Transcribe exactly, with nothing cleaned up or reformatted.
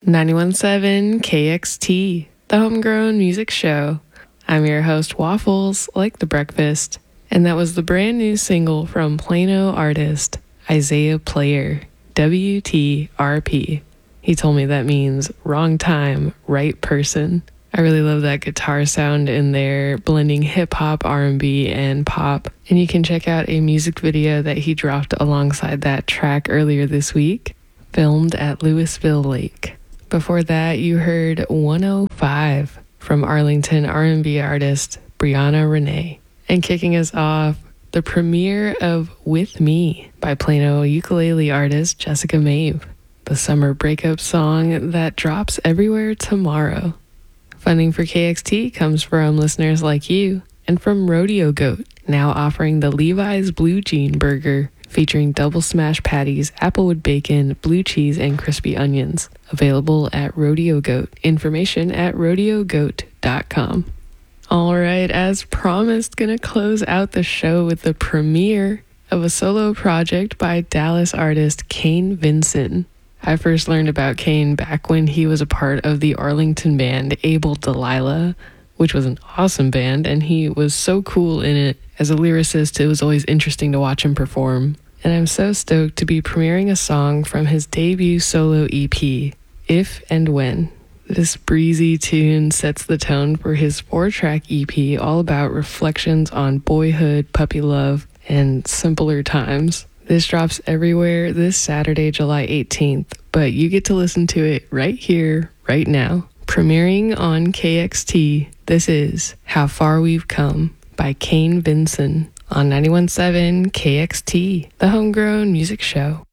ninety-one point seven K X T, the Homegrown Music Show. I'm your host, Waffles, like the breakfast, and that was the brand new single from Plano artist Isaiah Player, W T R P. He told me that means wrong time, right person. I really love that guitar sound in there, blending hip-hop, R and B, and pop. And you can check out a music video that he dropped alongside that track earlier this week, filmed at Louisville Lake. Before that, you heard one oh five from Arlington R and B artist Brianna Renee. And kicking us off, the premiere of With Me by Plano ukulele artist Jessica Maeve, the summer breakup song that drops everywhere tomorrow. Funding for K X T comes from listeners like you and from Rodeo Goat, now offering the Levi's Blue Jean Burger, featuring double smash patties, applewood bacon, blue cheese, and crispy onions. Available at Rodeo Goat. Information at rodeo goat dot com. All right, as promised, gonna close out the show with the premiere of a solo project by Dallas artist Kane Vinson. I first learned about Kane back when he was a part of the Arlington band Able Delilah, which was an awesome band, and he was so cool in it. As a lyricist, it was always interesting to watch him perform. And I'm so stoked to be premiering a song from his debut solo E P, If and When. This breezy tune sets the tone for his four-track E P, all about reflections on boyhood, puppy love, and simpler times. This drops everywhere this Saturday, July eighteenth, but you get to listen to it right here, right now. Premiering on K X T, this is How Far We've Come by Kane Vinson on ninety-one point seven K X T, the Homegrown Music Show.